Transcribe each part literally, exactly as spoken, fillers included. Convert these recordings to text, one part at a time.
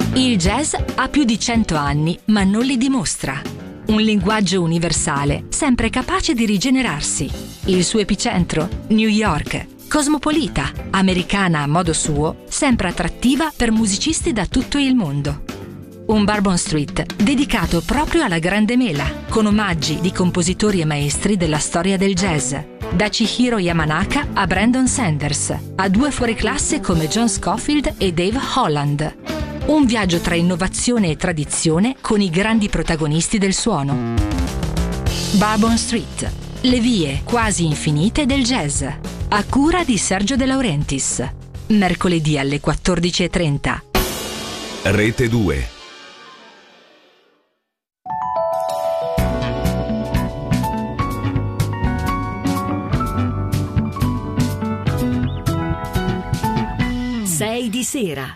Il jazz ha più di cento anni, ma non li dimostra. Un linguaggio universale, sempre capace di rigenerarsi. Il suo epicentro, New York, cosmopolita, americana a modo suo, sempre attrattiva per musicisti da tutto il mondo. Un Bourbon Street dedicato proprio alla grande mela, con omaggi di compositori e maestri della storia del jazz. Da Chihiro Yamanaka a Brandon Sanders, a due fuoriclasse come John Scofield e Dave Holland. Un viaggio tra innovazione e tradizione con i grandi protagonisti del suono. Bourbon Street, le vie quasi infinite del jazz, a cura di Sergio De Laurentiis. Mercoledì alle quattordici e trenta. Rete due. sei di sera.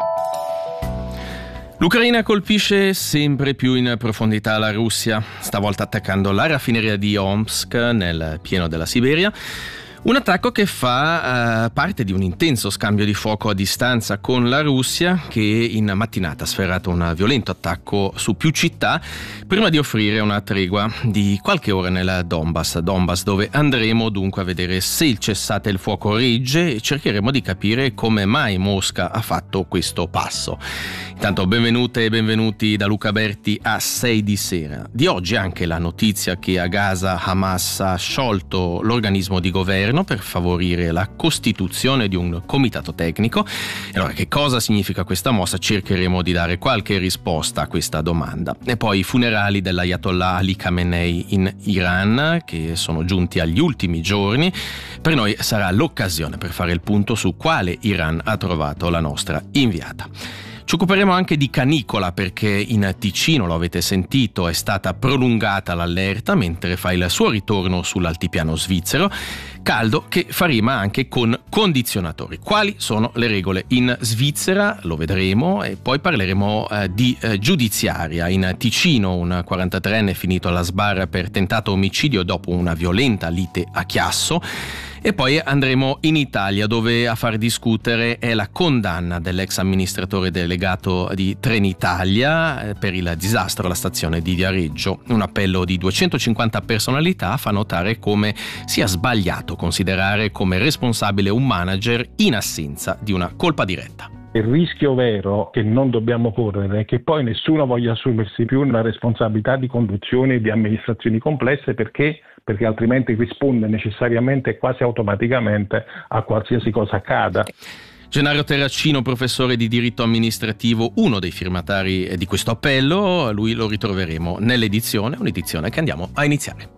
L'Ucraina colpisce sempre più in profondità la Russia, stavolta attaccando la raffineria di Omsk nel pieno della Siberia. Un attacco che fa eh, parte di un intenso scambio di fuoco a distanza con la Russia, che in mattinata ha sferrato un violento attacco su più città prima di offrire una tregua di qualche ora nel Donbass, Donbass dove andremo dunque a vedere se il cessate il fuoco regge e cercheremo di capire come mai Mosca ha fatto questo passo. Intanto benvenute e benvenuti da Luca Berti a sei di sera. Di oggi anche la notizia che a Gaza Hamas ha sciolto l'organismo di governo per favorire la costituzione di un comitato tecnico. E allora, che cosa significa questa mossa? Cercheremo di dare qualche risposta a questa domanda. E poi i funerali dell'Ayatollah Ali Khamenei in Iran, che sono giunti agli ultimi giorni. Per noi sarà l'occasione per fare il punto su quale Iran ha trovato la nostra inviata. Ci occuperemo anche di canicola, perché in Ticino, lo avete sentito, è stata prolungata l'allerta mentre fa il suo ritorno sull'altipiano svizzero. Caldo che fa rima anche con condizionatori. Quali sono le regole in Svizzera? Lo vedremo. E poi parleremo eh, di eh, giudiziaria. In Ticino un quarantatreenne è finito alla sbarra per tentato omicidio dopo una violenta lite a Chiasso. E poi andremo in Italia, dove a far discutere è la condanna dell'ex amministratore delegato di Trenitalia per il disastro alla stazione di Viareggio. Un appello di duecentocinquanta personalità fa notare come sia sbagliato considerare come responsabile un manager in assenza di una colpa diretta. Il rischio vero che non dobbiamo correre è che poi nessuno voglia assumersi più una responsabilità di conduzione di amministrazioni complesse, perché perché altrimenti risponde necessariamente e quasi automaticamente a qualsiasi cosa accada. Gennaro Terracino, professore di diritto amministrativo, uno dei firmatari di questo appello, lui lo ritroveremo nell'edizione, un'edizione che andiamo a iniziare.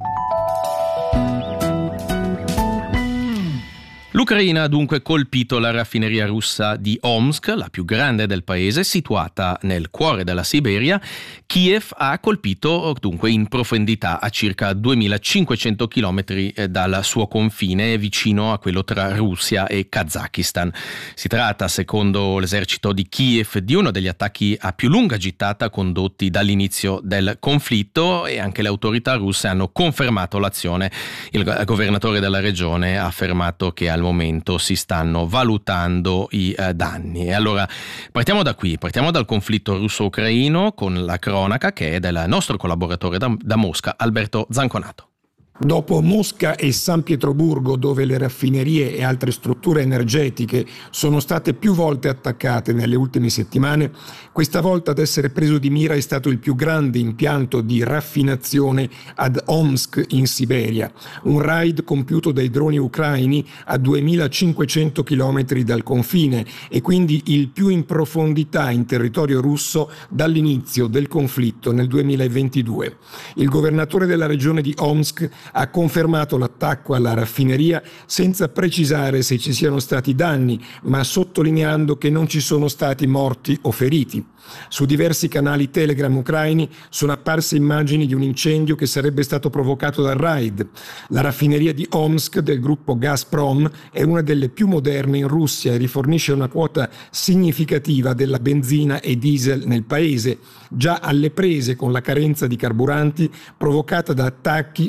L'Ucraina ha dunque colpito la raffineria russa di Omsk, la più grande del paese, situata nel cuore della Siberia. Kiev ha colpito dunque in profondità a circa duemilacinquecento chilometri dal suo confine, vicino a quello tra Russia e Kazakistan. Si tratta, secondo l'esercito di Kiev, di uno degli attacchi a più lunga gittata condotti dall'inizio del conflitto, e anche le autorità russe hanno confermato l'azione. Il governatore della regione ha affermato che al momento si stanno valutando i eh, danni. E allora partiamo da qui, partiamo dal conflitto russo-ucraino con la cronaca che è del nostro collaboratore da, da Mosca, Alberto Zanconato. Dopo Mosca e San Pietroburgo, dove le raffinerie e altre strutture energetiche sono state più volte attaccate nelle ultime settimane, questa volta ad essere preso di mira è stato il più grande impianto di raffinazione ad Omsk in Siberia, un raid compiuto dai droni ucraini a duemilacinquecento chilometri dal confine e quindi il più in profondità in territorio russo dall'inizio del conflitto nel duemilaventidue. Il governatore della regione di Omsk ha confermato l'attacco alla raffineria senza precisare se ci siano stati danni, ma sottolineando che non ci sono stati morti o feriti. Su diversi canali Telegram ucraini sono apparse immagini di un incendio che sarebbe stato provocato dal raid. La raffineria di Omsk del gruppo Gazprom è una delle più moderne in Russia e rifornisce una quota significativa della benzina e diesel nel paese, già alle prese con la carenza di carburanti provocata da attacchi su altre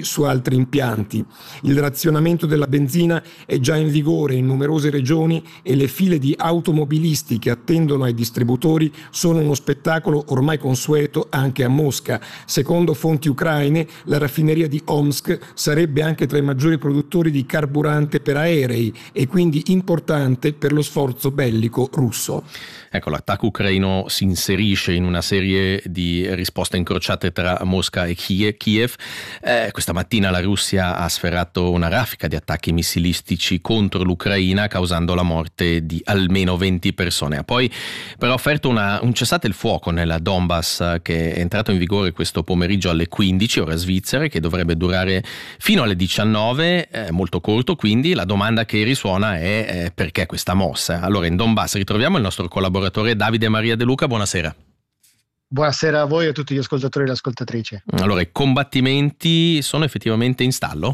altri impianti. Il razionamento della benzina è già in vigore in numerose regioni e le file di automobilisti che attendono ai distributori sono uno spettacolo ormai consueto anche a Mosca. Secondo fonti ucraine, la raffineria di Omsk sarebbe anche tra i maggiori produttori di carburante per aerei e quindi importante per lo sforzo bellico russo. Ecco, l'attacco ucraino si inserisce in una serie di risposte incrociate tra Mosca e Kiev. Eh, questa mattina la Russia ha sferrato una raffica di attacchi missilistici contro l'Ucraina, causando la morte di almeno venti persone. Ha poi però offerto una, un cessate il fuoco nel Donbass, che è entrato in vigore questo pomeriggio alle quindici ore svizzere, che dovrebbe durare fino alle diciannove, eh, molto corto. Quindi la domanda che risuona è eh, perché questa mossa? Allora, in Donbass ritroviamo il nostro collaboratore Davide Maria De Luca, buonasera. Buonasera a voi e a tutti gli ascoltatori e le ascoltatrici. Allora, i combattimenti sono effettivamente in stallo?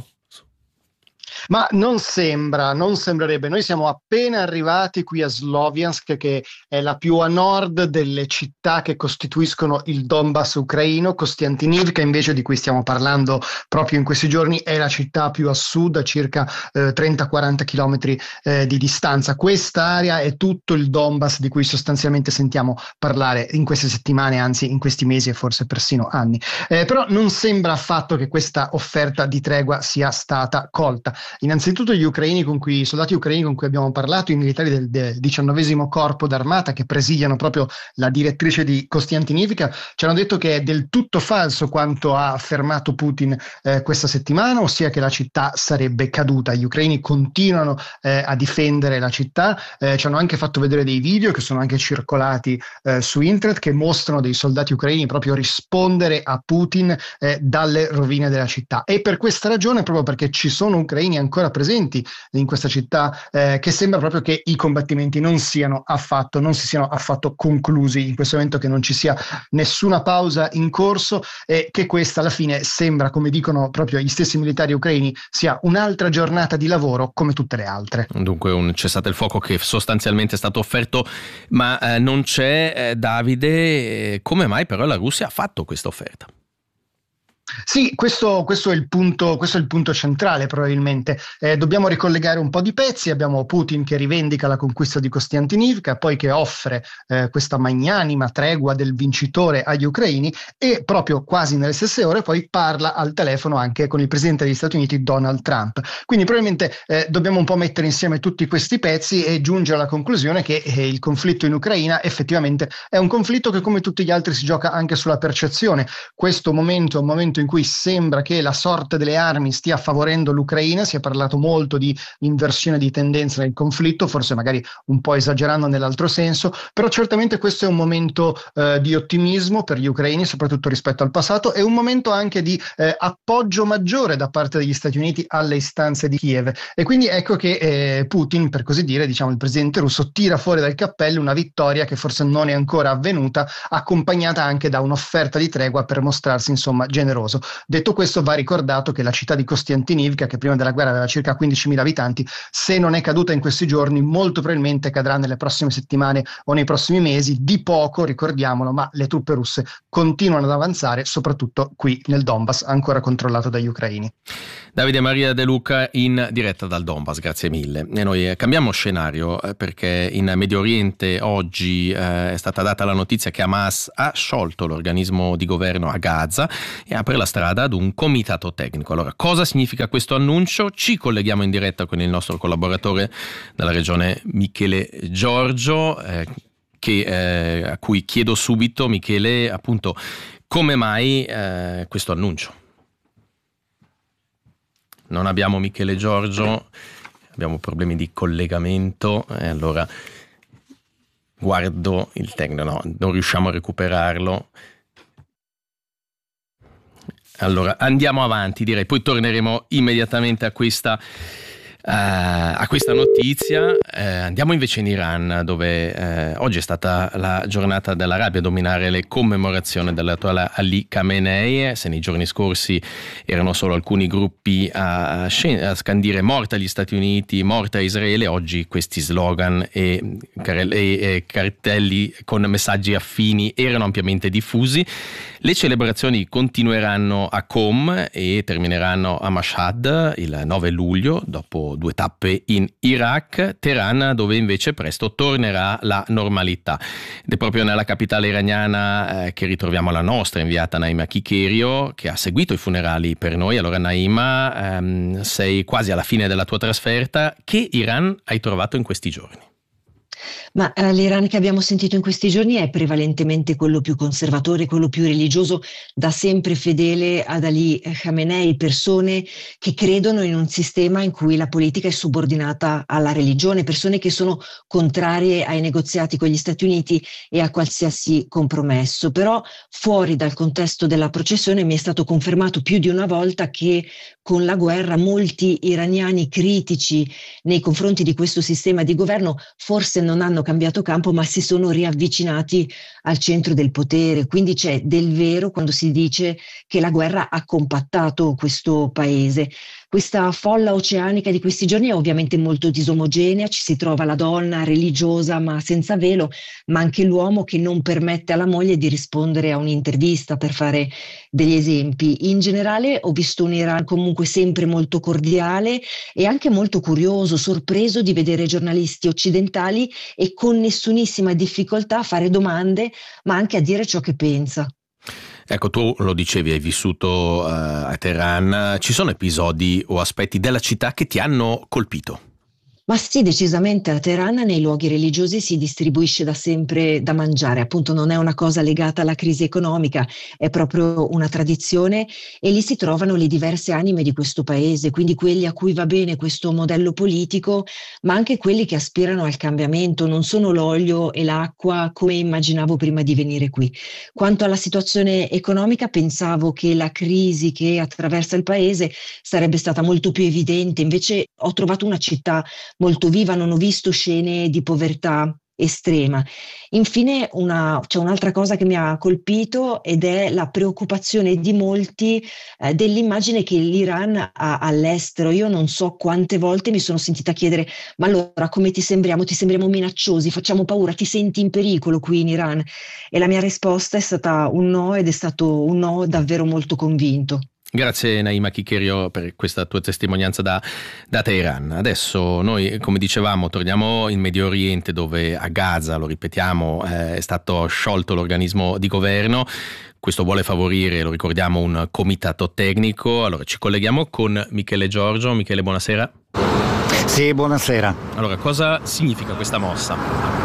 Ma non sembra, non sembrerebbe. Noi siamo appena arrivati qui a Sloviansk, che è la più a nord delle città che costituiscono il Donbass ucraino. Kostiantynivka, invece, di cui stiamo parlando proprio in questi giorni, è la città più a sud, a circa eh, trenta quaranta chilometri eh, di distanza. Quest'area è tutto il Donbass di cui sostanzialmente sentiamo parlare in queste settimane, anzi in questi mesi e forse persino anni. Eh, però non sembra affatto che questa offerta di tregua sia stata colta. Innanzitutto gli ucraini con cui, i soldati ucraini con cui abbiamo parlato, i militari del, del diciannovesimo corpo d'armata che presidiano proprio la direttrice di Kostiantynivka, ci hanno detto che è del tutto falso quanto ha affermato Putin eh, questa settimana, ossia che la città sarebbe caduta. Gli ucraini continuano eh, a difendere la città, eh, ci hanno anche fatto vedere dei video che sono anche circolati eh, su internet, che mostrano dei soldati ucraini proprio rispondere a Putin eh, dalle rovine della città. E per questa ragione, proprio perché ci sono ucraini ancora presenti in questa città, eh, che sembra proprio che i combattimenti non siano affatto, non si siano affatto conclusi in questo momento, che non ci sia nessuna pausa in corso e che questa alla fine sembra, come dicono proprio gli stessi militari ucraini, sia un'altra giornata di lavoro come tutte le altre. Dunque un cessate il fuoco che sostanzialmente è stato offerto, ma eh, non c'è eh, Davide, eh, come mai però la Russia ha fatto questa offerta? Sì, questo, questo, è il punto, questo è il punto centrale probabilmente. Eh, dobbiamo ricollegare un po' di pezzi. Abbiamo Putin che rivendica la conquista di Kostiantynivka, poi che offre eh, questa magnanima tregua del vincitore agli ucraini, e proprio quasi nelle stesse ore poi parla al telefono anche con il presidente degli Stati Uniti Donald Trump. Quindi probabilmente eh, dobbiamo un po' mettere insieme tutti questi pezzi e giungere alla conclusione che eh, il conflitto in Ucraina effettivamente è un conflitto che, come tutti gli altri, si gioca anche sulla percezione. Questo momento è un momento in cui sembra che la sorte delle armi stia favorendo l'Ucraina. Si è parlato molto di inversione di tendenza nel conflitto, forse magari un po' esagerando nell'altro senso, però certamente questo è un momento eh, di ottimismo per gli ucraini, soprattutto rispetto al passato, e un momento anche di eh, appoggio maggiore da parte degli Stati Uniti alle istanze di Kiev. E quindi ecco che eh, Putin, per così dire, diciamo il presidente russo, tira fuori dal cappello una vittoria che forse non è ancora avvenuta, accompagnata anche da un'offerta di tregua per mostrarsi insomma generoso. Detto questo, va ricordato che la città di Kostiantynivka, che prima della guerra aveva circa quindicimila abitanti, se non è caduta in questi giorni, molto probabilmente cadrà nelle prossime settimane o nei prossimi mesi. Di poco, ricordiamolo, ma le truppe russe continuano ad avanzare, soprattutto qui nel Donbass, ancora controllato dagli ucraini. Davide Maria De Luca in diretta dal Donbass, grazie mille. E noi cambiamo scenario eh, perché in Medio Oriente oggi eh, è stata data la notizia che Hamas ha sciolto l'organismo di governo a Gaza e apre la strada ad un comitato tecnico. Allora, cosa significa questo annuncio? Ci colleghiamo in diretta con il nostro collaboratore dalla regione, Michele Giorgio, eh, che, eh, a cui chiedo subito, Michele, appunto, come mai eh, questo annuncio? Non abbiamo Michele Giorgio, abbiamo problemi di collegamento, e allora guardo il tecnico, no, non riusciamo a recuperarlo. Allora andiamo avanti, direi, poi torneremo immediatamente a questa, uh, a questa notizia. eh, andiamo invece in Iran, dove eh, oggi è stata la giornata della rabbia a dominare le commemorazioni dell'attuale Ali Khamenei. Se nei giorni scorsi erano solo alcuni gruppi a, a scandire morta agli Stati Uniti, morta a Israele, oggi questi slogan e, e, e cartelli con messaggi affini erano ampiamente diffusi. Le celebrazioni continueranno a Qom e termineranno a Mashhad il nove luglio, dopo due tappe in Iraq, Teheran, dove invece presto tornerà la normalità. Ed è proprio nella capitale iraniana eh, che ritroviamo la nostra inviata Naima Kikerio, che ha seguito i funerali per noi. Allora Naima, ehm, sei quasi alla fine della tua trasferta. Che Iran hai trovato in questi giorni? Ma eh, l'Iran che abbiamo sentito in questi giorni è prevalentemente quello più conservatore, quello più religioso, da sempre fedele ad Ali Khamenei, persone che credono in un sistema in cui la politica è subordinata alla religione, persone che sono contrarie ai negoziati con gli Stati Uniti e a qualsiasi compromesso. Però fuori dal contesto della processione mi è stato confermato più di una volta che con la guerra molti iraniani critici nei confronti di questo sistema di governo forse non hanno cambiato campo, ma si sono riavvicinati al centro del potere. Quindi c'è del vero quando si dice che la guerra ha compattato questo paese. Questa folla oceanica di questi giorni è ovviamente molto disomogenea, ci si trova la donna religiosa ma senza velo, ma anche l'uomo che non permette alla moglie di rispondere a un'intervista, per fare degli esempi. In generale ho visto un Iran comunque sempre molto cordiale e anche molto curioso, sorpreso di vedere giornalisti occidentali e con nessunissima difficoltà a fare domande, ma anche a dire ciò che pensa. Ecco, tu lo dicevi, hai vissuto uh, a Teheran. Ci sono episodi o aspetti della città che ti hanno colpito? Ma sì, decisamente a Teheran nei luoghi religiosi si distribuisce da sempre da mangiare, appunto non è una cosa legata alla crisi economica, è proprio una tradizione e lì si trovano le diverse anime di questo paese, quindi quelli a cui va bene questo modello politico, ma anche quelli che aspirano al cambiamento, non sono l'olio e l'acqua come immaginavo prima di venire qui. Quanto alla situazione economica, pensavo che la crisi che attraversa il paese sarebbe stata molto più evidente, invece ho trovato una città molto viva, non ho visto scene di povertà estrema. Infine una, c'è un'altra cosa che mi ha colpito ed è la preoccupazione di molti eh, dell'immagine che l'Iran ha all'estero. Io non so quante volte mi sono sentita chiedere: ma allora come ti sembriamo? Ti sembriamo minacciosi? Facciamo paura? Ti senti in pericolo qui in Iran? E la mia risposta è stata un no, ed è stato un no davvero molto convinto. Grazie Naima Kikerio per questa tua testimonianza da, da Teheran. Adesso noi, come dicevamo, torniamo in Medio Oriente, dove a Gaza, lo ripetiamo, eh, è stato sciolto l'organismo di governo. Questo vuole favorire, lo ricordiamo, un comitato tecnico. Allora ci colleghiamo con Michele Giorgio. Michele, buonasera. Sì, buonasera. Allora, cosa significa questa mossa?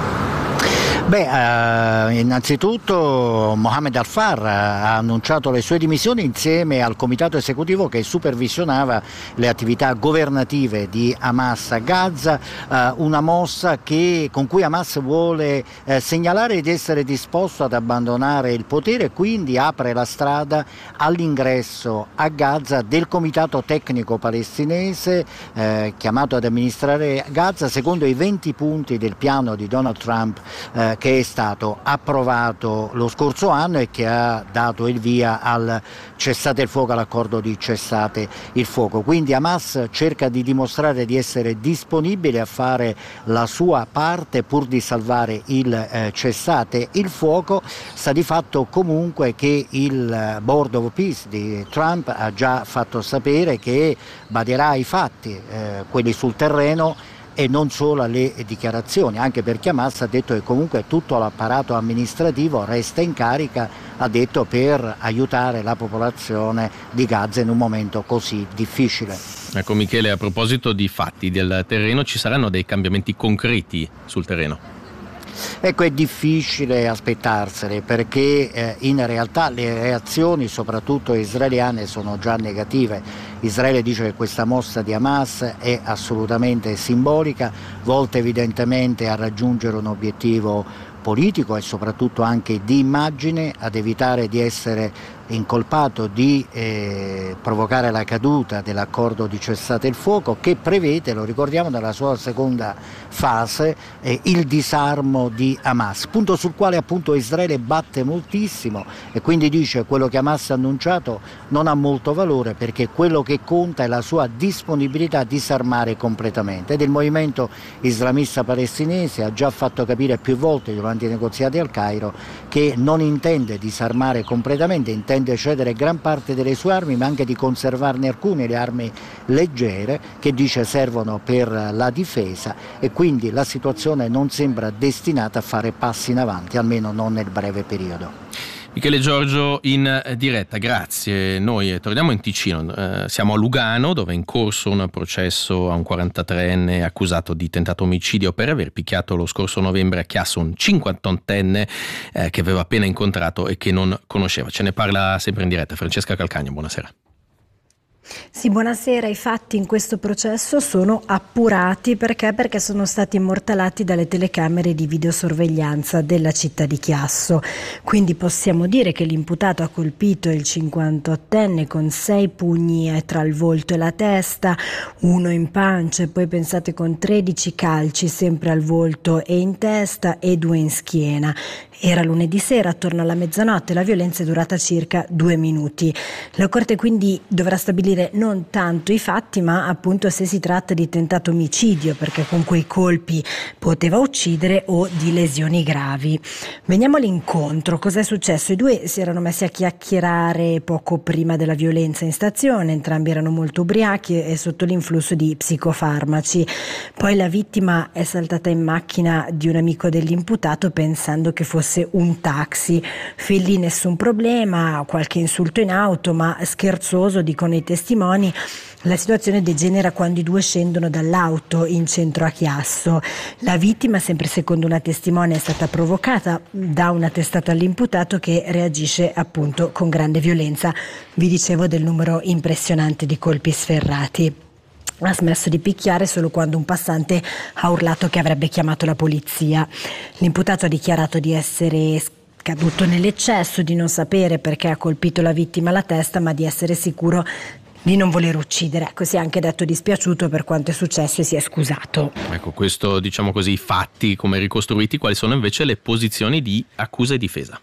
Beh, eh, innanzitutto Mohammed Al-Far ha annunciato le sue dimissioni insieme al comitato esecutivo che supervisionava le attività governative di Hamas a Gaza, eh, una mossa che, con cui Hamas vuole eh, segnalare di essere disposto ad abbandonare il potere e quindi apre la strada all'ingresso a Gaza del comitato tecnico palestinese eh, chiamato ad amministrare Gaza secondo i venti punti del piano di Donald Trump eh, che è stato approvato lo scorso anno e che ha dato il via al cessate il fuoco, all'accordo di cessate il fuoco. Quindi Hamas cerca di dimostrare di essere disponibile a fare la sua parte pur di salvare il eh, cessate il fuoco. Sta di fatto comunque che il Board of Peace di Trump ha già fatto sapere che baderà ai fatti, eh, quelli sul terreno, e non solo alle dichiarazioni, anche perché Hamas ha detto che comunque tutto l'apparato amministrativo resta in carica, ha detto, per aiutare la popolazione di Gaza in un momento così difficile. Ecco Michele, a proposito di fatti del terreno, ci saranno dei cambiamenti concreti sul terreno? Ecco, è difficile aspettarsene perché eh, in realtà le reazioni, soprattutto israeliane, sono già negative. Israele dice che questa mossa di Hamas è assolutamente simbolica, volta evidentemente a raggiungere un obiettivo politico e soprattutto anche di immagine, ad evitare di essere incolpato di eh, provocare la caduta dell'accordo di cessate il fuoco, che prevede, lo ricordiamo, nella sua seconda fase eh, il disarmo di Hamas, punto sul quale appunto Israele batte moltissimo, e quindi dice: quello che Hamas ha annunciato non ha molto valore, perché quello che conta è la sua disponibilità a disarmare completamente. Ed il movimento islamista palestinese ha già fatto capire più volte durante i negoziati al Cairo che non intende disarmare completamente, intende cedere gran parte delle sue armi, ma anche di conservarne alcune, le armi leggere, che dice servono per la difesa, e quindi la situazione non sembra destinata a fare passi in avanti, almeno non nel breve periodo. Michele Giorgio in diretta, grazie. Noi torniamo in Ticino, eh, siamo a Lugano, dove è in corso un processo a un quarantatreenne accusato di tentato omicidio per aver picchiato lo scorso novembre a chiasso un cinquantottenne eh, che aveva appena incontrato e che non conosceva. Ce ne parla sempre in diretta Francesca Calcagno, buonasera. Sì, buonasera. I fatti in questo processo sono appurati perché? Perché sono stati immortalati dalle telecamere di videosorveglianza della città di Chiasso. Quindi possiamo dire che l'imputato ha colpito il cinquantottenne con sei pugni tra il volto e la testa, uno in pancia e poi pensate con tredici calci sempre al volto e in testa e due in schiena. Era lunedì sera, attorno alla mezzanotte, la violenza è durata circa due minuti. La Corte quindi dovrà stabilire non tanto i fatti, ma appunto se si tratta di tentato omicidio, perché con quei colpi poteva uccidere, o di lesioni gravi. Veniamo all'incontro. Cos'è successo? I due si erano messi a chiacchierare poco prima della violenza in stazione, entrambi erano molto ubriachi e sotto l'influsso di psicofarmaci. Poi la vittima è saltata in macchina di un amico dell'imputato pensando che fosse un taxi. Fin lì nessun problema, qualche insulto in auto, ma scherzoso, dicono i testimoni. La situazione degenera quando i due scendono dall'auto in centro a Chiasso. La vittima, sempre secondo una testimone, è stata provocata da una testata all'imputato, che reagisce appunto con grande violenza. Vi dicevo del numero impressionante di colpi sferrati. Ha smesso di picchiare solo quando un passante ha urlato che avrebbe chiamato la polizia. L'imputato ha dichiarato di essere caduto nell'eccesso, di non sapere perché ha colpito la vittima alla testa, ma di essere sicuro di non voler uccidere. Ecco, si è anche detto dispiaciuto per quanto è successo e si è scusato. Ecco, questo, diciamo così, i fatti come ricostruiti. Quali sono invece le posizioni di accusa e difesa?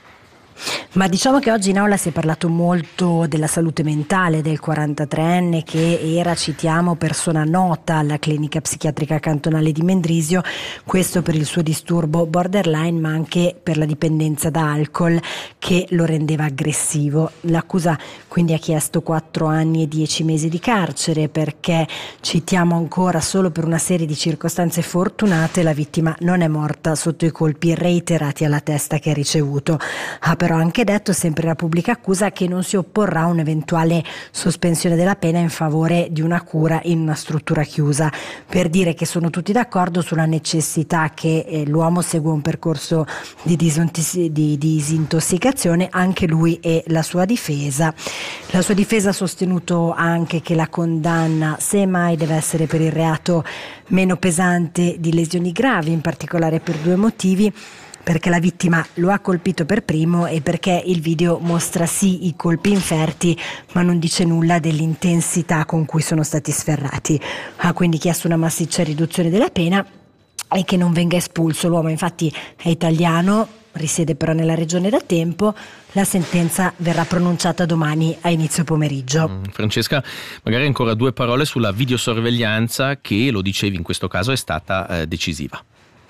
Ma diciamo che oggi in aula si è parlato molto della salute mentale del quarantatreenne, che era, citiamo, persona nota alla clinica psichiatrica cantonale di Mendrisio, questo per il suo disturbo borderline, ma anche per la dipendenza da alcol che lo rendeva aggressivo. L'accusa quindi ha chiesto quattro anni e dieci mesi di carcere perché, citiamo ancora, solo per una serie di circostanze fortunate la vittima non è morta sotto i colpi reiterati alla testa che ha ricevuto. Ha però anche detto, sempre la pubblica accusa, che non si opporrà a un'eventuale sospensione della pena in favore di una cura in una struttura chiusa, per dire che sono tutti d'accordo sulla necessità che eh, l'uomo segua un percorso di, disontis- di disintossicazione, anche lui e la sua difesa. La sua difesa ha sostenuto anche che la condanna, se mai, deve essere per il reato meno pesante di lesioni gravi, in particolare per due motivi: perché la vittima lo ha colpito per primo e perché il video mostra sì i colpi inferti, ma non dice nulla dell'intensità con cui sono stati sferrati. Ha quindi chiesto una massiccia riduzione della pena e che non venga espulso. L'uomo infatti è italiano, risiede però nella regione da tempo. La sentenza verrà pronunciata domani a inizio pomeriggio. Mm, Francesca, magari ancora due parole sulla videosorveglianza che, lo dicevi, in questo caso è stata eh, decisiva.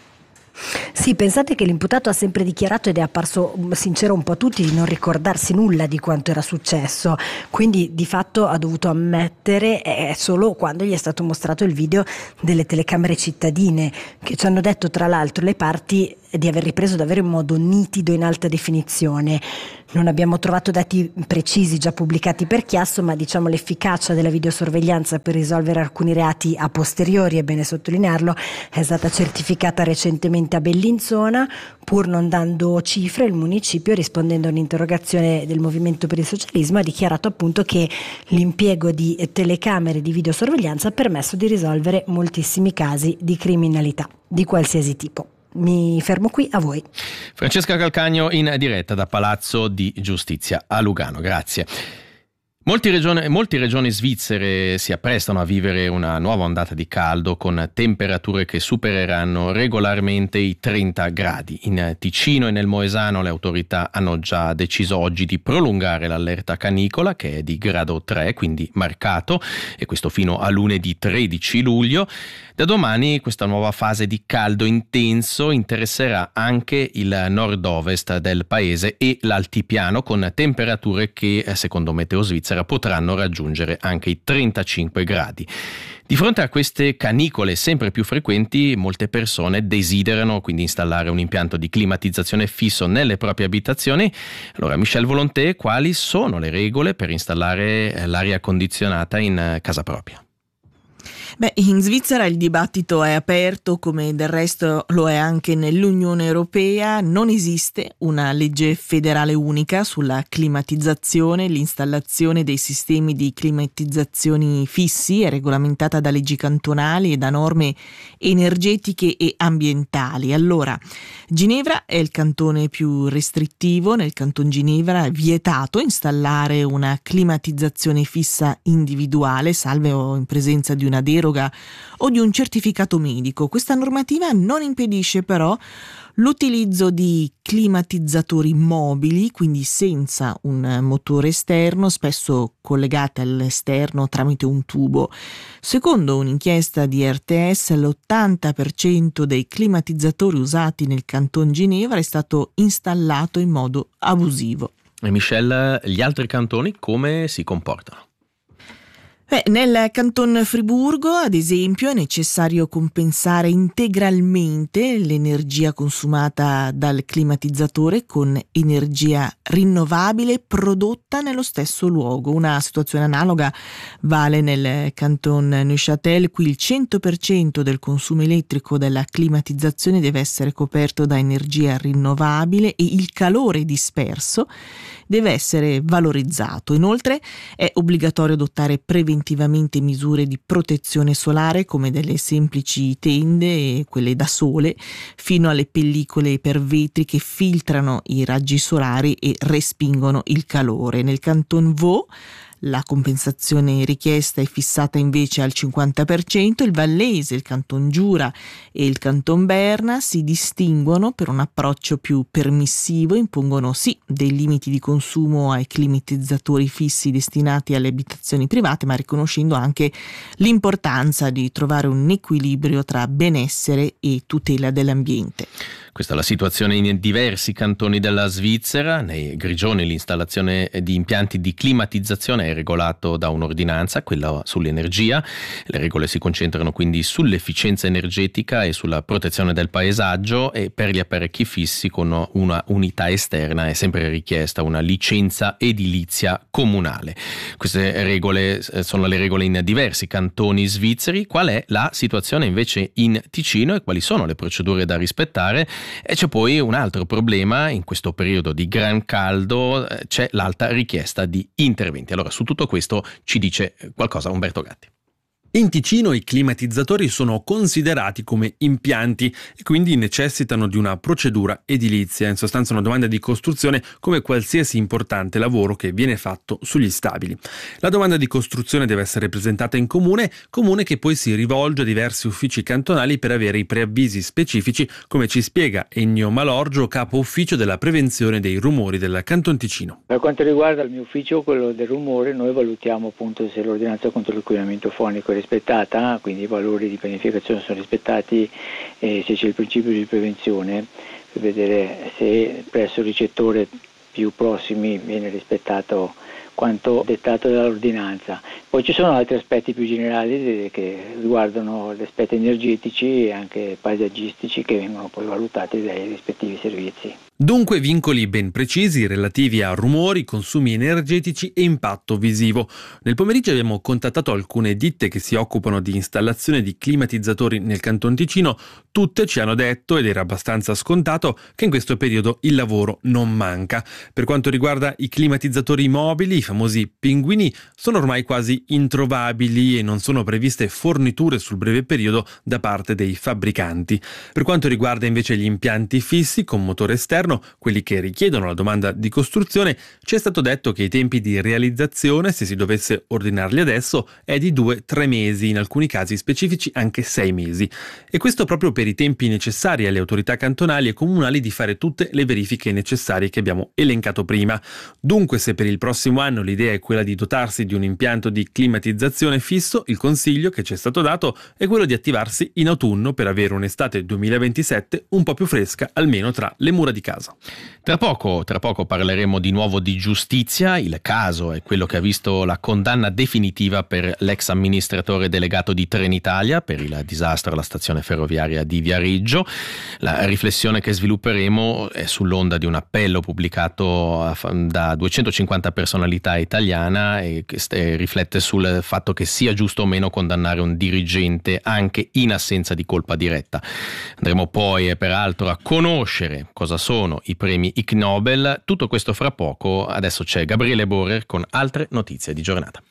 Sì, pensate che l'imputato ha sempre dichiarato, ed è apparso sincero un po' a tutti, di non ricordarsi nulla di quanto era successo, quindi di fatto ha dovuto ammettere eh, solo quando gli è stato mostrato il video delle telecamere cittadine, che ci hanno detto tra l'altro le parti di aver ripreso davvero in modo nitido, in alta definizione. Non abbiamo trovato dati precisi già pubblicati per Chiasso, ma diciamo l'efficacia della videosorveglianza per risolvere alcuni reati a posteriori, è bene sottolinearlo, è stata certificata recentemente a Bellinzona. Pur non dando cifre, il municipio, rispondendo a un'interrogazione del Movimento per il Socialismo, ha dichiarato appunto che l'impiego di telecamere di videosorveglianza ha permesso di risolvere moltissimi casi di criminalità di qualsiasi tipo. Mi fermo qui, a voi. Francesca Calcagno in diretta da Palazzo di Giustizia a Lugano, grazie. Molti regioni, molte regioni svizzere si apprestano a vivere una nuova ondata di caldo con temperature che supereranno regolarmente i trenta gradi. In Ticino e nel Moesano le autorità hanno già deciso oggi di prolungare l'allerta canicola, che è di grado tre, quindi marcato, e questo fino a lunedì tredici luglio. Da domani questa nuova fase di caldo intenso interesserà anche il nord-ovest del paese e l'altipiano, con temperature che, secondo Meteo Svizzera, potranno raggiungere anche i trentacinque gradi. Di fronte a queste canicole sempre più frequenti, molte persone desiderano quindi installare un impianto di climatizzazione fisso nelle proprie abitazioni. Allora, Michel Volonté, quali sono le regole per installare l'aria condizionata in casa propria? Beh, in Svizzera il dibattito è aperto, come del resto lo è anche nell'Unione Europea. Non esiste una legge federale unica sulla climatizzazione. L'installazione dei sistemi di climatizzazioni fissi è regolamentata da leggi cantonali e da norme energetiche e ambientali. Allora, Ginevra è il cantone più restrittivo. Nel canton Ginevra è vietato installare una climatizzazione fissa individuale, salve o in presenza di una deroga o di un certificato medico. Questa normativa non impedisce però l'utilizzo di climatizzatori mobili, quindi senza un motore esterno, spesso collegati all'esterno tramite un tubo. Secondo un'inchiesta di R T S, l'ottanta per cento dei climatizzatori usati nel canton Ginevra è stato installato in modo abusivo. E Michel, gli altri cantoni come si comportano? Beh, nel canton Friburgo, ad esempio, è necessario compensare integralmente l'energia consumata dal climatizzatore con energia rinnovabile prodotta nello stesso luogo. Una situazione analoga vale nel canton Neuchâtel. Qui il cento per cento del consumo elettrico della climatizzazione deve essere coperto da energia rinnovabile e il calore disperso deve essere valorizzato. Inoltre è obbligatorio adottare preventivamente misure di protezione solare, come delle semplici tende e quelle da sole, fino alle pellicole per vetri che filtrano i raggi solari e respingono il calore. Nel canton Vaud la compensazione richiesta è fissata invece al cinquanta per cento. Il Vallese, il canton Giura e il canton Berna si distinguono per un approccio più permissivo, impongono sì dei limiti di consumo ai climatizzatori fissi destinati alle abitazioni private, ma riconoscendo anche l'importanza di trovare un equilibrio tra benessere e tutela dell'ambiente. Questa è la situazione in diversi cantoni della Svizzera. Nei Grigioni l'installazione di impianti di climatizzazione è regolato da un'ordinanza, quella sull'energia. Le regole si concentrano quindi sull'efficienza energetica e sulla protezione del paesaggio, e per gli apparecchi fissi con una unità esterna è sempre richiesta una licenza edilizia comunale. Queste regole sono le regole in diversi cantoni svizzeri. Qual è la situazione invece in Ticino e quali sono le procedure da rispettare? E c'è poi un altro problema: in questo periodo di gran caldo c'è l'alta richiesta di interventi. Allora, su tutto questo ci dice qualcosa Umberto Gatti. In Ticino i climatizzatori sono considerati come impianti e quindi necessitano di una procedura edilizia, in sostanza una domanda di costruzione come qualsiasi importante lavoro che viene fatto sugli stabili. La domanda di costruzione deve essere presentata in comune, comune che poi si rivolge a diversi uffici cantonali per avere i preavvisi specifici, come ci spiega Ennio Malorgio, capo ufficio della prevenzione dei rumori del Canton Ticino. Per quanto riguarda il mio ufficio, quello del rumore, noi valutiamo appunto se l'ordinanza contro l'inquinamento fonico è rispettata, quindi i valori di pianificazione sono rispettati, e se c'è il principio di prevenzione, per vedere se presso il ricettore più prossimi viene rispettato quanto dettato dall'ordinanza. Poi ci sono altri aspetti più generali che riguardano gli aspetti energetici e anche paesaggistici che vengono poi valutati dai rispettivi servizi. Dunque vincoli ben precisi relativi a rumori, consumi energetici e impatto visivo. Nel pomeriggio abbiamo contattato alcune ditte che si occupano di installazione di climatizzatori nel Canton Ticino. Tutte ci hanno detto, ed era abbastanza scontato, che in questo periodo il lavoro non manca. Per quanto riguarda i climatizzatori mobili, i famosi pinguini, sono ormai quasi introvabili e non sono previste forniture sul breve periodo da parte dei fabbricanti. Per quanto riguarda invece gli impianti fissi con motore esterno, quelli che richiedono la domanda di costruzione, ci è stato detto che i tempi di realizzazione, se si dovesse ordinarli adesso, è di due tre mesi, in alcuni casi specifici anche sei mesi. E questo proprio per i tempi necessari alle autorità cantonali e comunali di fare tutte le verifiche necessarie che abbiamo elencato prima. Dunque, se per il prossimo anno l'idea è quella di dotarsi di un impianto di climatizzazione fisso, il consiglio che ci è stato dato è quello di attivarsi in autunno per avere un'estate duemilaventisette un po' più fresca, almeno tra le mura di casa. Tra poco, tra poco parleremo di nuovo di giustizia. Il caso è quello che ha visto la condanna definitiva per l'ex amministratore delegato di Trenitalia per il disastro alla stazione ferroviaria di Viareggio. La riflessione che svilupperemo è sull'onda di un appello pubblicato da duecentocinquanta personalità italiana e che riflette sul fatto che sia giusto o meno condannare un dirigente anche in assenza di colpa diretta. Andremo poi peraltro a conoscere cosa sono i premi Ig Nobel. Tutto questo fra poco. Adesso c'è Gabriele Borer con altre notizie di giornata.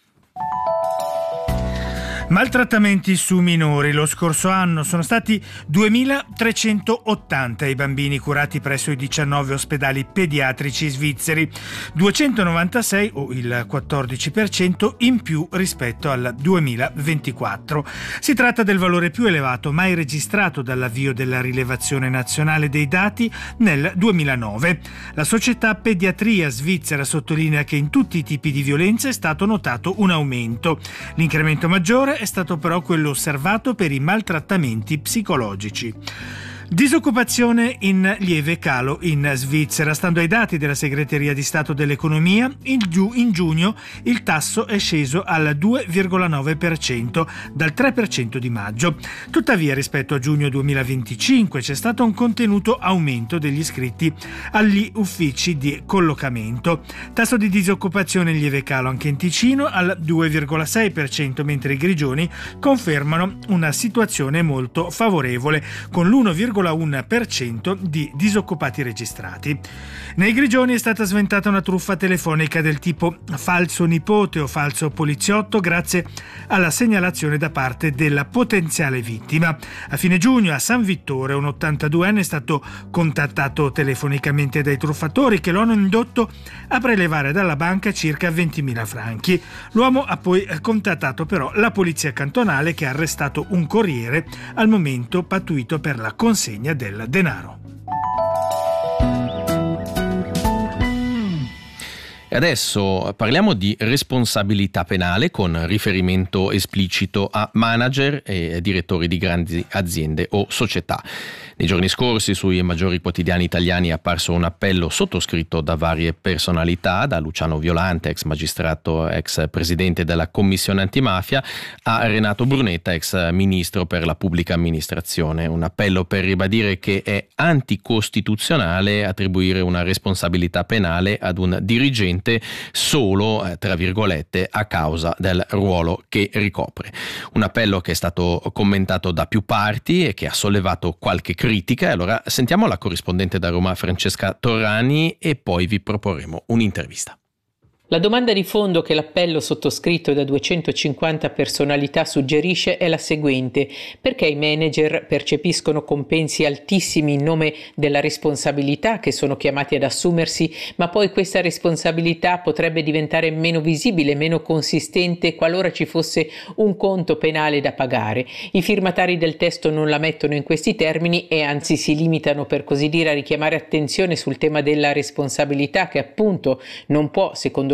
Maltrattamenti su minori. Lo scorso anno sono stati duemilatrecentottanta i bambini curati presso i diciannove ospedali pediatrici svizzeri, duecentonovantasei o il quattordici per cento in più rispetto al duemilaventiquattro. Si tratta del valore più elevato mai registrato dall'avvio della rilevazione nazionale dei dati nel duemilanove. La società Pediatria svizzera sottolinea che in tutti i tipi di violenza è stato notato un aumento. L'incremento maggiore è stato però quello osservato per i maltrattamenti psicologici. Disoccupazione in lieve calo in Svizzera. Stando ai dati della Segreteria di Stato dell'Economia, in, giu- in giugno il tasso è sceso al due virgola nove per cento dal tre per cento di maggio. Tuttavia, rispetto a giugno duemilaventicinque c'è stato un contenuto aumento degli iscritti agli uffici di collocamento. Tasso di disoccupazione in lieve calo anche in Ticino al due virgola sei per cento, mentre i grigioni confermano una situazione molto favorevole con l'uno virgola uno per cento di disoccupati registrati. Nei Grigioni è stata sventata una truffa telefonica del tipo falso nipote o falso poliziotto grazie alla segnalazione da parte della potenziale vittima. A fine giugno a San Vittore un ottantaduenne è stato contattato telefonicamente dai truffatori che lo hanno indotto a prelevare dalla banca circa ventimila franchi. L'uomo ha poi contattato però la polizia cantonale che ha arrestato un corriere al momento pattuito per la consegna del denaro. E adesso parliamo di responsabilità penale con riferimento esplicito a manager e direttori di grandi aziende o società. Nei giorni scorsi sui maggiori quotidiani italiani è apparso un appello sottoscritto da varie personalità, da Luciano Violante, ex magistrato, ex presidente della Commissione Antimafia, a Renato Brunetta, ex ministro per la pubblica amministrazione. Un appello per ribadire che è anticostituzionale attribuire una responsabilità penale ad un dirigente solo, eh, tra virgolette, a causa del ruolo che ricopre. Un appello che è stato commentato da più parti e che ha sollevato qualche critica. Critica. Allora sentiamo la corrispondente da Roma Francesca Torrani e poi vi proporremo un'intervista. La domanda di fondo che l'appello sottoscritto da duecentocinquanta personalità suggerisce è la seguente: perché i manager percepiscono compensi altissimi in nome della responsabilità che sono chiamati ad assumersi, ma poi questa responsabilità potrebbe diventare meno visibile, meno consistente qualora ci fosse un conto penale da pagare? I firmatari del testo non la mettono in questi termini e anzi si limitano per così dire a richiamare attenzione sul tema della responsabilità che appunto non può, secondo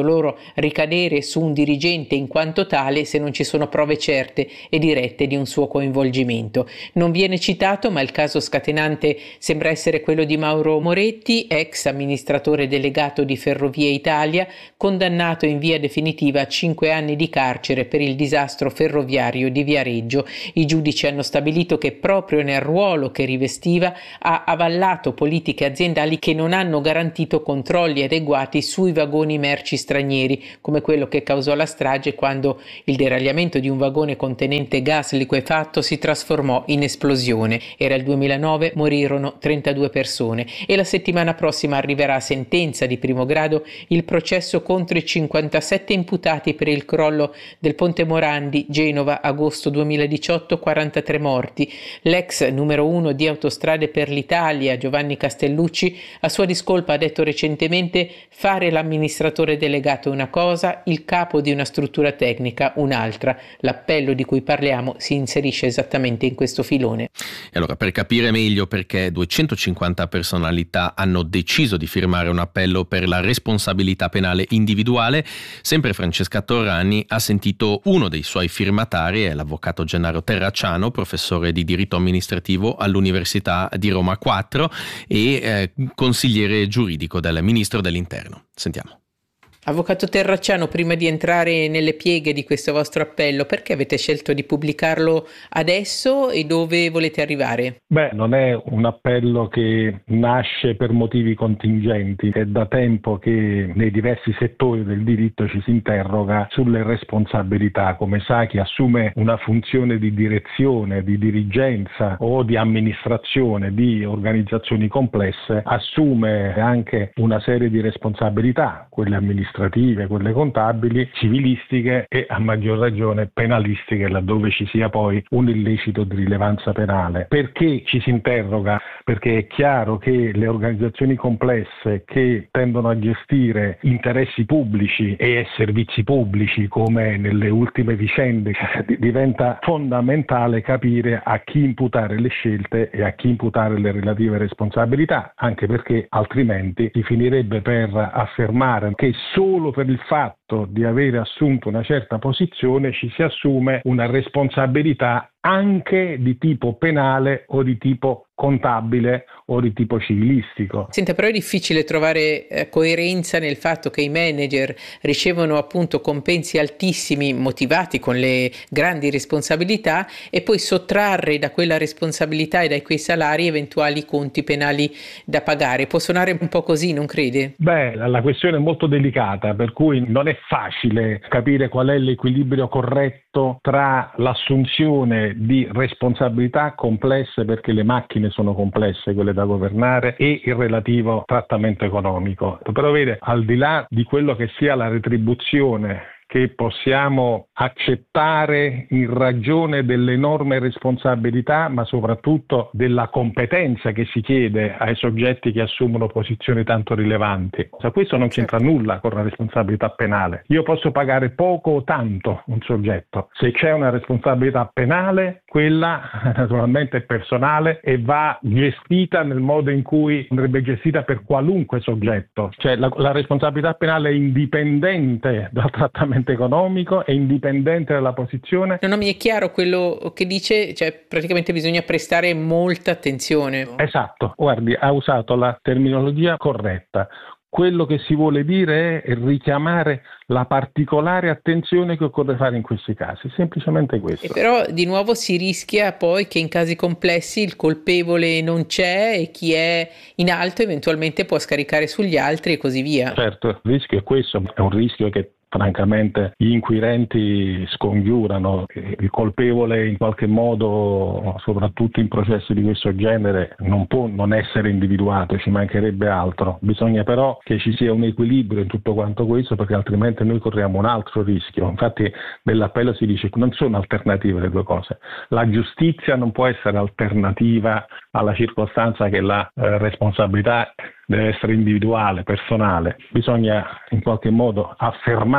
loro ricadere su un dirigente in quanto tale se non ci sono prove certe e dirette di un suo coinvolgimento. Non viene citato, ma il caso scatenante sembra essere quello di Mauro Moretti, ex amministratore delegato di Ferrovie Italia, condannato in via definitiva a cinque anni di carcere per il disastro ferroviario di Viareggio. I giudici hanno stabilito che proprio nel ruolo che rivestiva ha avallato politiche aziendali che non hanno garantito controlli adeguati sui vagoni merci stranieri, come quello che causò la strage quando il deragliamento di un vagone contenente gas liquefatto si trasformò in esplosione. Era il duemilanove, morirono trentadue persone e la settimana prossima arriverà a sentenza di primo grado il processo contro i cinquantasette imputati per il crollo del Ponte Morandi, Genova, agosto duemiladiciotto, quarantatré morti. L'ex numero uno di Autostrade per l'Italia, Giovanni Castellucci, a sua discolpa ha detto recentemente: fare l'amministratore delegato è una cosa, il capo di una struttura tecnica un'altra. L'appello di cui parliamo si inserisce esattamente in questo filone. E allora, per capire meglio perché duecentocinquanta personalità hanno deciso di firmare un appello per la responsabilità penale individuale, sempre Francesca Torrani ha sentito uno dei suoi firmatari, è l'avvocato Gennaro Terracciano, professore di diritto amministrativo all'Università di Roma quattro e eh, consigliere giuridico del Ministro dell'Interno. Sentiamo. Avvocato Terracciano, prima di entrare nelle pieghe di questo vostro appello, perché avete scelto di pubblicarlo adesso e dove volete arrivare? Beh, non è un appello che nasce per motivi contingenti, è da tempo che nei diversi settori del diritto ci si interroga sulle responsabilità. Come sa, chi assume una funzione di direzione, di dirigenza o di amministrazione di organizzazioni complesse assume anche una serie di responsabilità, quelle amministrative, quelle contabili, civilistiche e a maggior ragione penalistiche, laddove ci sia poi un illecito di rilevanza penale. Perché ci si interroga? Perché è chiaro che le organizzazioni complesse che tendono a gestire interessi pubblici e servizi pubblici, come nelle ultime vicende, diventa fondamentale capire a chi imputare le scelte e a chi imputare le relative responsabilità, anche perché altrimenti si finirebbe per affermare che solo per il fatto di avere assunto una certa posizione ci si assume una responsabilità anche di tipo penale o di tipo contabile o di tipo civilistico. Senta, però è difficile trovare eh, coerenza nel fatto che i manager ricevono appunto compensi altissimi motivati con le grandi responsabilità e poi sottrarre da quella responsabilità e da quei salari eventuali conti penali da pagare. Può suonare un po' così, non crede? Beh, la questione è molto delicata, per cui non è facile capire qual è l'equilibrio corretto tra l'assunzione di responsabilità complesse, perché le macchine sono complesse, quelle da governare, e il relativo trattamento economico. Però vede, al di là di quello che sia la retribuzione che possiamo accettare in ragione dell'enorme responsabilità, ma soprattutto della competenza che si chiede ai soggetti che assumono posizioni tanto rilevanti. Cioè, questo non c'entra nulla con la responsabilità penale. Io posso pagare poco o tanto un soggetto. Se c'è una responsabilità penale, quella naturalmente è personale e va gestita nel modo in cui andrebbe gestita per qualunque soggetto. Cioè la, la responsabilità penale è indipendente dal trattamento economico, è indipendente dalla posizione. Non mi è chiaro quello che dice, cioè praticamente bisogna prestare molta attenzione. Esatto, guardi, ha usato la terminologia corretta. Quello che si vuole dire è richiamare la particolare attenzione che occorre fare in questi casi, semplicemente questo. E però di nuovo si rischia poi che in casi complessi il colpevole non c'è e chi è in alto eventualmente può scaricare sugli altri e così via. Certo, il rischio è questo, è un rischio che francamente gli inquirenti scongiurano. Il colpevole in qualche modo, soprattutto in processi di questo genere, non può non essere individuato, ci mancherebbe altro. Bisogna però che ci sia un equilibrio in tutto quanto questo, perché altrimenti noi corriamo un altro rischio. Infatti nell'appello si dice che non sono alternative le due cose. La giustizia non può essere alternativa alla circostanza che la eh, responsabilità deve essere individuale, personale. Bisogna in qualche modo affermare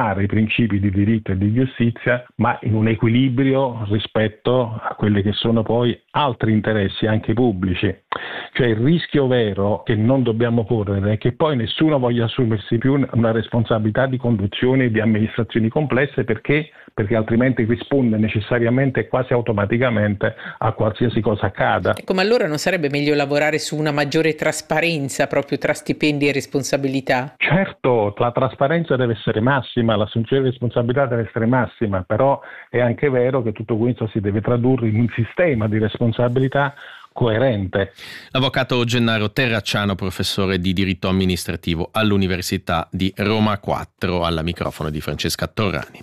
affermare i principi di diritto e di giustizia, ma in un equilibrio rispetto a quelli che sono poi altri interessi anche pubblici. Cioè il rischio vero che non dobbiamo correre è che poi nessuno voglia assumersi più una responsabilità di conduzione di amministrazioni complesse, perché perché altrimenti risponde necessariamente e quasi automaticamente a qualsiasi cosa accada. Ecco, ma allora non sarebbe meglio lavorare su una maggiore trasparenza proprio tra stipendi e responsabilità? Certo, la trasparenza deve essere massima, l'assunzione di responsabilità deve essere massima, però è anche vero che tutto questo si deve tradurre in un sistema di responsabilità coerente. L'avvocato Gennaro Terracciano, professore di diritto amministrativo all'Università di Roma quattro, al microfono di Francesca Torrani.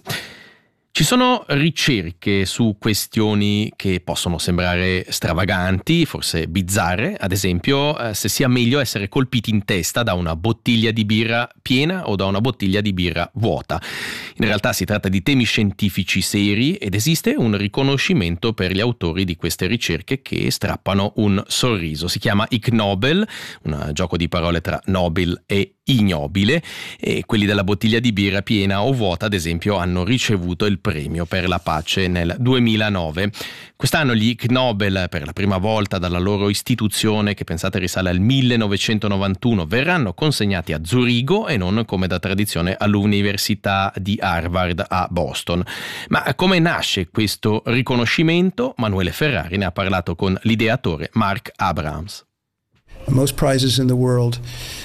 Ci sono ricerche su questioni che possono sembrare stravaganti, forse bizzarre, ad esempio eh, se sia meglio essere colpiti in testa da una bottiglia di birra piena o da una bottiglia di birra vuota. In realtà si tratta di temi scientifici seri ed esiste un riconoscimento per gli autori di queste ricerche che strappano un sorriso. Si chiama Ig Nobel, un gioco di parole tra Nobel e ignobile, e quelli della bottiglia di birra piena o vuota, ad esempio, hanno ricevuto il premio per la pace nel duemilanove. Quest'anno gli Ig Nobel, per la prima volta dalla loro istituzione, che pensate risale al millenovecentonovantuno, verranno consegnati a Zurigo e non come da tradizione all'Università di Harvard a Boston. Ma come nasce questo riconoscimento? Manuele Ferrari ne ha parlato con l'ideatore Mark Abrams. Most prizes in the world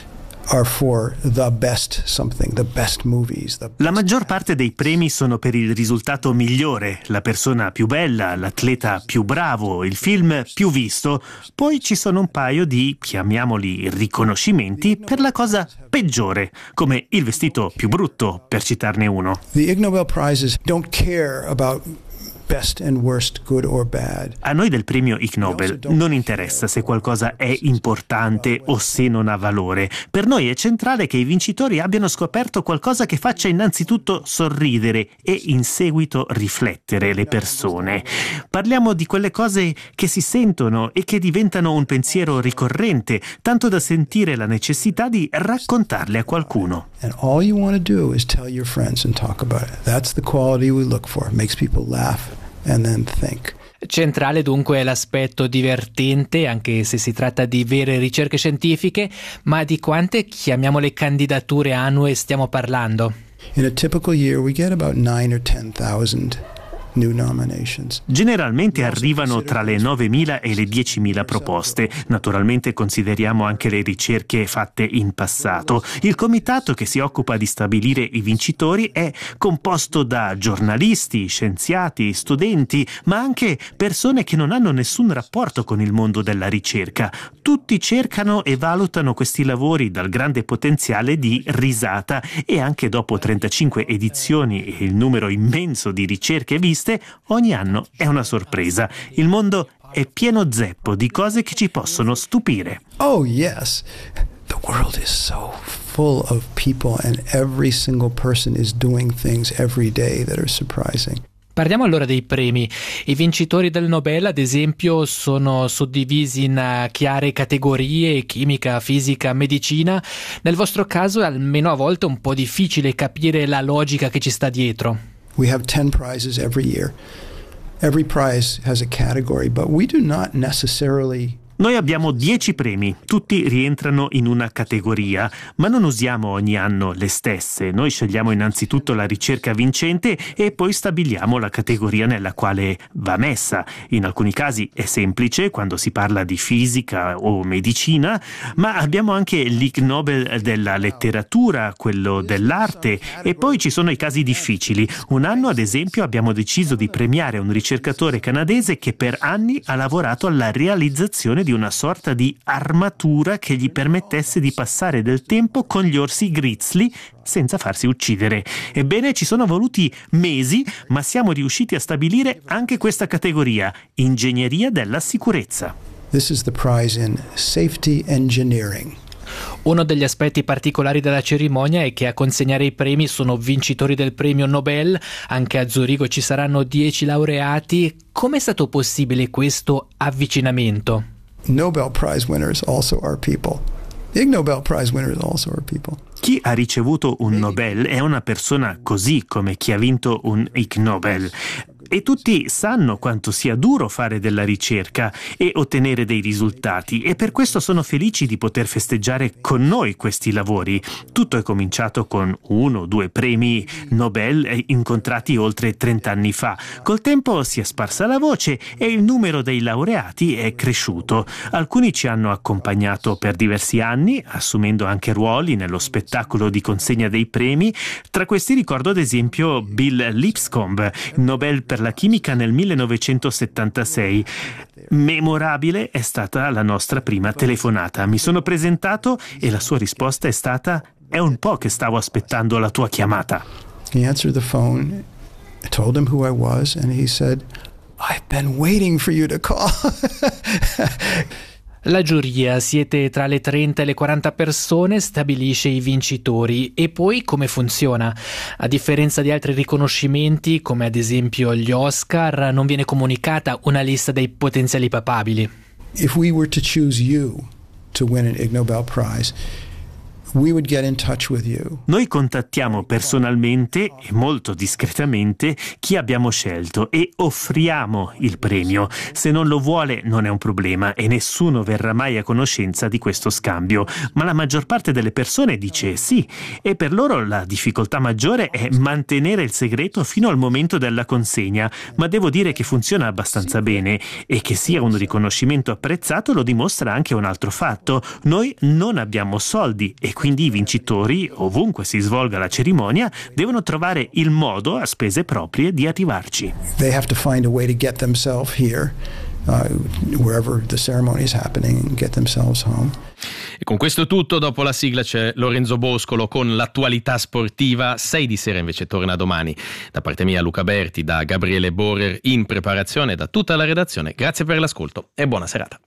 are for the best something, the best movies. The best... La maggior parte dei premi sono per il risultato migliore, la persona più bella, l'atleta più bravo, il film più visto. Poi ci sono un paio di, chiamiamoli, riconoscimenti per la cosa peggiore, come il vestito più brutto, per citarne uno. The Ig Nobel Prizes don't care about best and worst, good or bad. A noi del premio Ig Nobel non interessa se qualcosa è importante o se non ha valore. Per noi è centrale che i vincitori abbiano scoperto qualcosa che faccia innanzitutto sorridere e in seguito riflettere le persone. Parliamo di quelle cose che si sentono e che diventano un pensiero ricorrente, tanto da sentire la necessità di raccontarle a qualcuno. And all you want to do is tell your friends and talk about it. That's the quality we look for. It makes people laugh and then think. Centrale dunque è l'aspetto divertente, anche se si tratta di vere ricerche scientifiche, ma di quante, chiamiamole, candidature annue stiamo parlando? In a typical year we get about nine or ten thousand new nominations. Generalmente arrivano tra le novemila e le diecimila proposte. Naturalmente consideriamo anche le ricerche fatte in passato. Il comitato che si occupa di stabilire i vincitori è composto da giornalisti, scienziati, studenti, ma anche persone che non hanno nessun rapporto con il mondo della ricerca. Tutti cercano e valutano questi lavori dal grande potenziale di risata, e anche dopo trentacinque edizioni e il numero immenso di ricerche viste, ogni anno è una sorpresa. Il mondo è pieno zeppo di cose che ci possono stupire. Oh yes, the world is so full of people and every single person is doing things every day that are surprising. Parliamo allora dei premi. I vincitori del Nobel, ad esempio, sono suddivisi in chiare categorie: chimica, fisica, medicina. Nel vostro caso è almeno a volte un po' difficile capire la logica che ci sta dietro. We have ten prizes every year. Every prize has a category, but we do not necessarily... Noi abbiamo dieci premi, tutti rientrano in una categoria, ma non usiamo ogni anno le stesse. Noi scegliamo innanzitutto la ricerca vincente e poi stabiliamo la categoria nella quale va messa. In alcuni casi è semplice, quando si parla di fisica o medicina, ma abbiamo anche l'Ig Nobel della letteratura, quello dell'arte, e poi ci sono i casi difficili. Un anno, ad esempio, abbiamo deciso di premiare un ricercatore canadese che per anni ha lavorato alla realizzazione di una sorta di armatura che gli permettesse di passare del tempo con gli orsi grizzly senza farsi uccidere. Ebbene, ci sono voluti mesi, ma siamo riusciti a stabilire anche questa categoria: ingegneria della sicurezza. This is the prize in safety engineering. Uno degli aspetti particolari della cerimonia è che a consegnare i premi sono vincitori del premio Nobel. Anche a Zurigo ci saranno dieci laureati. Come è stato possibile questo avvicinamento? Nobel Prize winners also are people. Ig Nobel Prize winners also are people. Chi ha ricevuto un Nobel è una persona così come chi ha vinto un Ig Nobel. E tutti sanno quanto sia duro fare della ricerca e ottenere dei risultati, e per questo sono felici di poter festeggiare con noi questi lavori. Tutto è cominciato con uno o due premi Nobel incontrati oltre trenta anni fa. Col tempo si è sparsa la voce e il numero dei laureati è cresciuto. Alcuni ci hanno accompagnato per diversi anni, assumendo anche ruoli nello spettacolo di consegna dei premi. Tra questi ricordo ad esempio Bill Lipscomb, Nobel per la chimica nel millenovecentosettantasei. Memorabile è stata la nostra prima telefonata. Mi sono presentato e la sua risposta è stata: è un po' che stavo aspettando la tua chiamata. He answered the phone, I told him who I was, and he said, I've been waiting for you to call. La giuria, siete tra le trenta e le quaranta persone, stabilisce i vincitori. E poi come funziona? A differenza di altri riconoscimenti, come ad esempio gli Oscar, non viene comunicata una lista dei potenziali papabili. If we were to choose you to win an Ig Nobel Prize, we would get in touch with you. Noi contattiamo personalmente e molto discretamente chi abbiamo scelto e offriamo il premio. Se non lo vuole non è un problema e nessuno verrà mai a conoscenza di questo scambio, ma la maggior parte delle persone dice sì, e per loro la difficoltà maggiore è mantenere il segreto fino al momento della consegna, ma devo dire che funziona abbastanza bene, e che sia un riconoscimento apprezzato lo dimostra anche un altro fatto: noi non abbiamo soldi e quindi i vincitori, ovunque si svolga la cerimonia, devono trovare il modo a spese proprie di arrivarci. They have to find a way to get themselves here, uh, wherever the ceremony is happening, and get themselves home. E con questo è tutto. Dopo la sigla c'è Lorenzo Boscolo con l'attualità sportiva. sei di sera invece torna domani. Da parte mia Luca Berti, da Gabriele Borer in preparazione, da tutta la redazione. Grazie per l'ascolto e buona serata.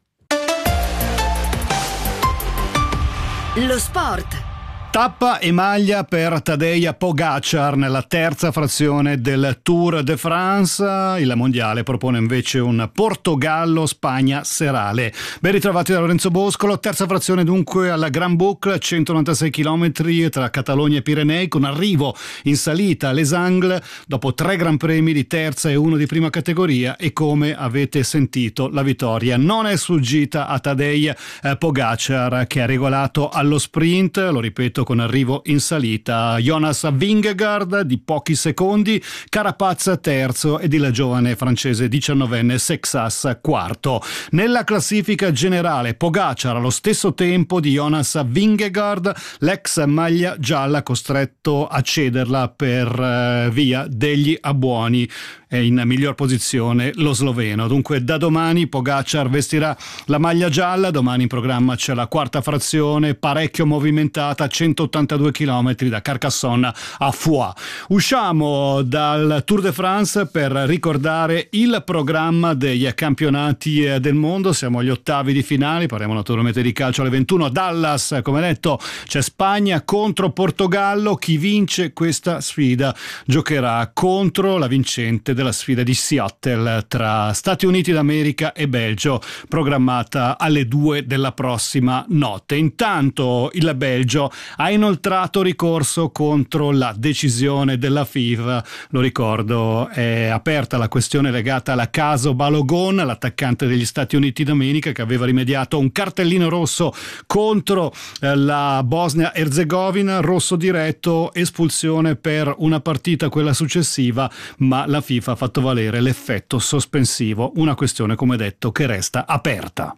Lo sport. Tappa e maglia per Tadej Pogačar nella terza frazione del Tour de France. Il mondiale propone invece un Portogallo-Spagna serale. Ben ritrovati da Lorenzo Boscolo. Terza frazione dunque alla Grand Boucle, centonovantasei chilometri tra Catalogna e Pirenei, con arrivo in salita a Les Angles dopo tre Gran Premi di terza e uno di prima categoria, e come avete sentito la vittoria non è sfuggita a Tadej Pogačar, che ha regolato allo sprint, lo ripeto, con arrivo in salita. Jonas Vingegaard di pochi secondi, Carapaz terzo ed il giovane francese diciannovenne Sexas quarto. Nella classifica generale Pogačar allo stesso tempo di Jonas Vingegaard, l'ex maglia gialla costretto a cederla per eh, via degli abbuoni. È in miglior posizione lo sloveno. Dunque da domani Pogačar vestirà la maglia gialla. Domani in programma c'è la quarta frazione, parecchio movimentata, centottantadue chilometri da Carcassonne a Foix. Usciamo dal Tour de France per ricordare il programma dei campionati del mondo. Siamo agli ottavi di finale, parliamo naturalmente di calcio alle ventuno a Dallas. Come detto, c'è Spagna contro Portogallo. Chi vince questa sfida giocherà contro la vincente della sfida di Seattle tra Stati Uniti d'America e Belgio, programmata alle due della prossima notte. Intanto il Belgio ha inoltrato ricorso contro la decisione della FIFA. Lo ricordo, è aperta la questione legata alla caso Balogun, l'attaccante degli Stati Uniti d'America, che aveva rimediato un cartellino rosso contro la Bosnia-Erzegovina, rosso diretto, espulsione per una partita, quella successiva, ma la FIFA ha fatto valere l'effetto sospensivo, una questione, come detto, che resta aperta.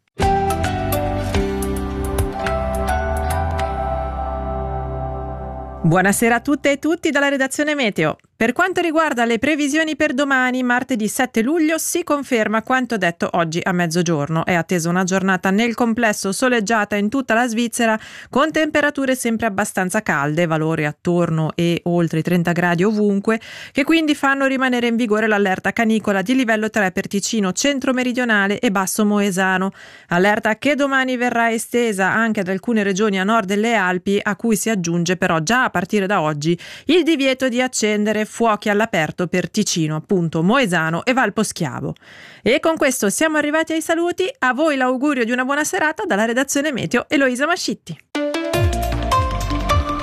Buonasera a tutte e tutti dalla redazione Meteo. Per quanto riguarda le previsioni per domani, martedì sette luglio, si conferma quanto detto oggi a mezzogiorno. È attesa una giornata nel complesso soleggiata in tutta la Svizzera, con temperature sempre abbastanza calde, valori attorno e oltre i trenta gradi ovunque, che quindi fanno rimanere in vigore l'allerta canicola di livello tre per Ticino centro-meridionale e basso Moesano. Allerta che domani verrà estesa anche ad alcune regioni a nord delle Alpi, a cui si aggiunge però già a partire da oggi il divieto di accendere fuochi all'aperto per Ticino, appunto Moesano e Val Poschiavo. E con questo siamo arrivati ai saluti. A voi l'augurio di una buona serata dalla redazione Meteo, Eloisa Mascitti.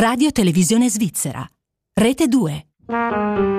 Radio Televisione Svizzera. Rete due.